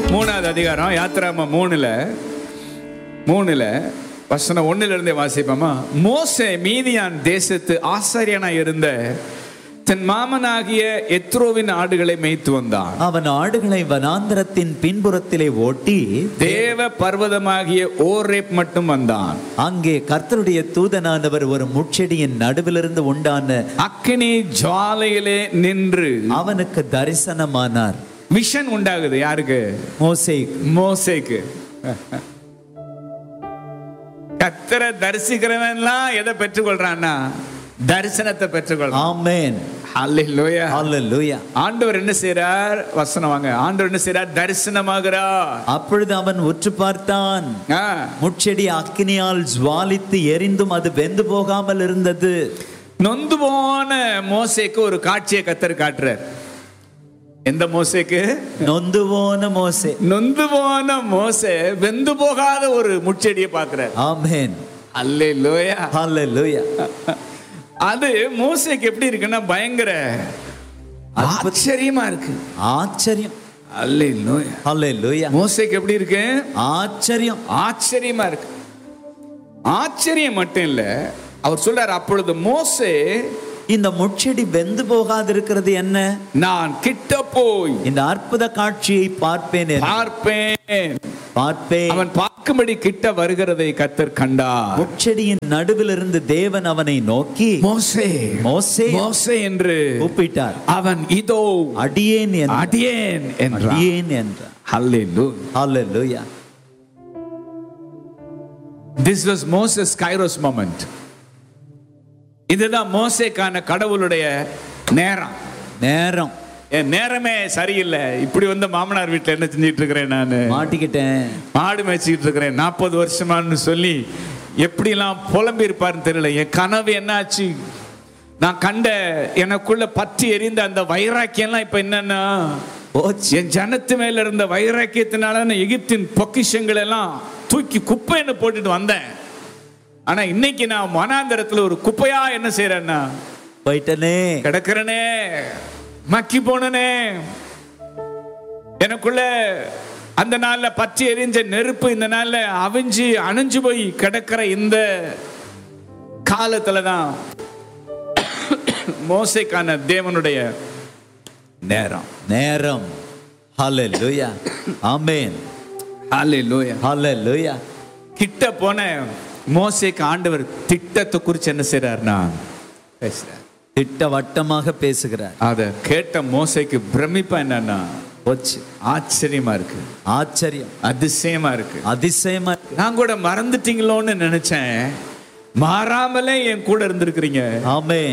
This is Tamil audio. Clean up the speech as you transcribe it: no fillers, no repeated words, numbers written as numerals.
3வது அதிகாரம் யாத்திராகமம் 3ல வசனம் 1ல இருந்தே வாசிப்போமா. மோசே மீதியான் தேசத்து ஆசாரியனாய் இருந்த தன் மாமனாகிய எத்ரோவின் ஆடுகளை மேய்த்து வந்தான். அவன் ஆடுகளை வனாந்தரத்தின் பின்புறத்திலே ஓட்டி தேவ பர்வதமாகிய ஓரேப் மட்டும் வந்தான். அங்கே கர்த்தருடைய தூதனானவர் ஒரு முட்செடியின் நடுவிலிருந்து உண்டான அக்கினி ஜுவாலையிலே நின்று அவனுக்கு தரிசனமானார். விஷன் உண்டாகுது. யாருக்கு? மோசேக்கு. கர்த்தரை தரிசிக்கிறவன்லாம் எதை பெற்றுக்கொள்றான்னா தரிசனத்தை பெற்றுக்கொள்றான். ஆமென். ஹல்லேலூயா. ஹல்லேலூயா. ஆண்டவர் என்ன செய்றார்? வசனம் வாங்க. ஆண்டவர் என்ன செய்றார்? தரிசனமாகிறார். அப்பொழுது அவன் உற்று பார்த்தான். முட்செடி அக்கினியால் ஜுவாலித்து எரிந்தும் அது வெந்து போகாமல் இருந்தது. நொந்து போன மோசேக்கு ஒரு காட்சியை கர்த்தர் காட்டுறார். எந்த மோசேக்கு? நொந்து போன மோசே வெந்து போகாத ஒரு முட்செடியை பார்க்கிறார். ஆமென். ஹல்லேலூயா. ஹல்லேலூயா. அது மோசேக்கு எப்படி இருக்குன்னா பயங்கர ஆச்சரியமா இருக்கு. ஆச்சரியம். ஹல்லேலூயா. ஹல்லேலூயா. மோசேக்கு எப்படி இருக்கு? ஆச்சரியமா இருக்கு. ஆச்சரியம் மட்டும் இல்ல, அவர் சொல்றார், அப்பொழுது மோசே இந்த முட்செடி வெந்து போகாதிருக்கிறது என்ன? நான் கிட்ட போய் இந்த அற்புத காட்சியை பார்ப்பேன். அவன் பார்க்கும்படி கிட்ட வருகிறதை கர்த்தர் கண்டார். முட்செடியின் நடுவிலிருந்து தேவன் அவனை நோக்கி மோசே என்று கூப்பிட்டார். அவன் இதோ அடியேன் என்றார். ஹல்லேலூயா. This was Moses' Kairos moment. இதுதான் மோசேக்கான கடவுளுடைய நேரம். என் நேரமே சரியில்லை. இப்படி வந்து மாமனார் வீட்டுல என்ன செஞ்சிட்டு இருக்கிறேன்? நான் மாட்டிக்கிட்டேன். மாடு மேய்ச்சிட்டு இருக்கிறேன் 40 வருஷமானு சொல்லி எப்படி எல்லாம் புலம்பி இருப்பாருன்னு தெரியல. என் கனவு என்னாச்சு? நான் கண்ட எனக்குள்ள பற்றி எரிந்த அந்த வைராக்கியம்லாம் இப்ப என்னன்னா என் ஜனத்து மேல இருந்த வைராக்கியத்தினால எகிப்தின் பொக்கிஷங்கள் எல்லாம் தூக்கி குப்பைன்னு போட்டுட்டு வந்தேன். ஆனா இன்னைக்கு நான் வனாந்தரத்துல ஒரு குப்பையா என்ன செய்யறேன்னா போயிட்டனே, கிடக்கிறனே, மக்கி போனனே. எனக்குள்ள அந்த நாள்ல பற்றி எரிஞ்ச நெருப்பு இந்த நாள்ல அணைஞ்சு போய் கிடக்கிற இந்த காலத்துலதான் மோசேக்கான தேவனுடைய நேரம். ஹல்லேலூயா. ஆமென். ஹல்லேலூயா. ஹல்லேலூயா. கிட்ட போன மோசேக்கு ஆண்டவர் திட்டத்தை குறித்து என்ன செய்றார்னா பேசுறார். திட்டவட்டமாக பேசுகிறார். அத கேட்ட மோசேக்கு பிரமிப்பா என்னன்னா ஆச்சரியமா இருக்கு. அதிசயமா இருக்கு. நான் கூட மறந்துட்டீங்களோன்னு நினைச்சேன். மாறாமலே என் கூட இருந்திருக்கிறீங்க. ஆமென்.